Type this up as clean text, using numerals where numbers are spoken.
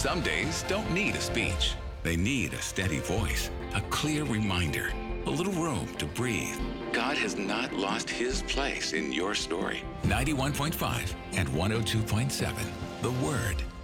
Some days don't need a speech. They need a steady voice, a clear reminder, a little room to breathe. God has not lost his place in your story. 91.5 and 102.7. The Word.